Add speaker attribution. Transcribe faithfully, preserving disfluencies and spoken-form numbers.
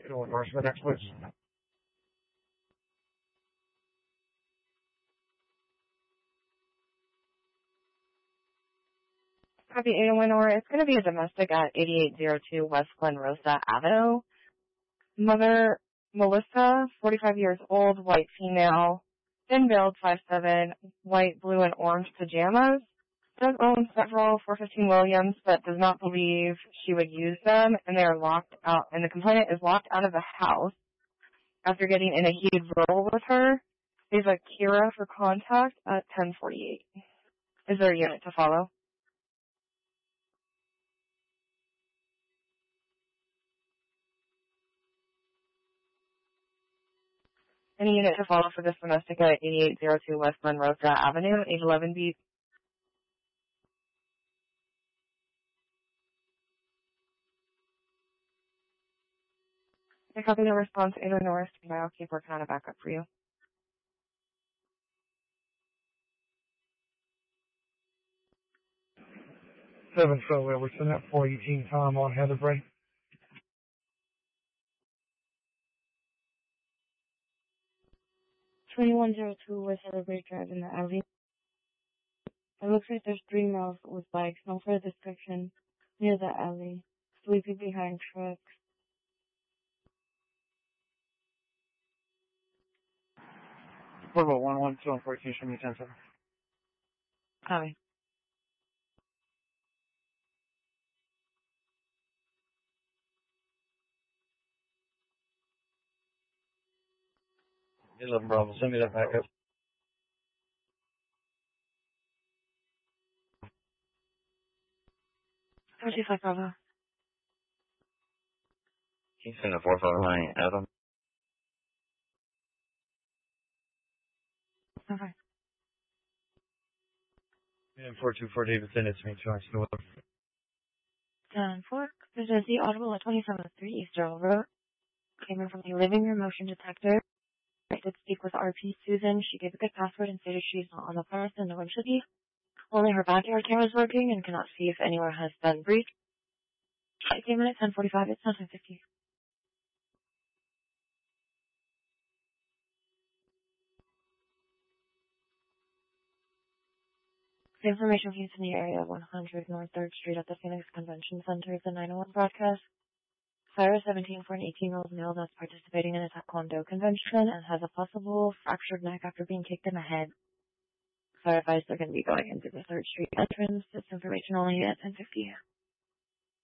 Speaker 1: It'll endorsement next, please.
Speaker 2: Copy eight oh one, or it's going to be a domestic at eighty-eight oh two West Glen Rosa Avenue. Mother Melissa, forty-five years old, white female, thin build, five seven, white, blue, and orange pajamas. Does own several four fifteen Williams, but does not believe she would use them, and they are locked out, and the complainant is locked out of the house after getting in a heated verbal with her. There's a Kira for contact at ten forty-eight. Is there a unit to follow? Any unit to follow for this domestic at eighty-eight oh two West Glen Rosa Avenue, age eleven B. I copy the response, eight oh North, and I'll keep working on a backup for you.
Speaker 1: seven Phil Wilson at four eighteen Tom on Heatherbrae.
Speaker 3: twenty-one oh two West Heatherbrae Drive in the alley. It looks like there's three males with bikes, no further description, near the alley, sleeping behind trucks.
Speaker 1: What about one one two and fourteen, show me ten seven.
Speaker 2: Copy.
Speaker 1: eleven Bravo, send me that backup.
Speaker 2: thirty-five Bravo.
Speaker 4: Can you send a four five nine Adam?
Speaker 2: Okay.
Speaker 1: And four two four Davidson, it's me, Josh.
Speaker 3: ten four, there's the audible at twenty-seven oh three East Earl Road. Came in from the living room motion detector. I did speak with R P Susan. She gave a good password and stated she's not on the premise and no one should be. Only her backyard camera is working and cannot see if anywhere has been breached. I came in at ten forty-five. It's not ten fifty. The information came from the area of one hundred North third Street at the Phoenix Convention Center. The nine oh one broadcast. Fire seventeen for an eighteen-year-old male that's participating in a Taekwondo convention and has a possible fractured neck after being kicked in the head. Fire advised they're going to be going into the third Street entrance. This information only at ten fifty.